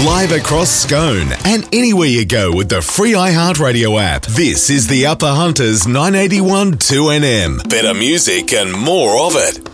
live across Scone and anywhere you go with the free iHeartRadio app. This is the Upper Hunters 981 2NM. Better music and more of it.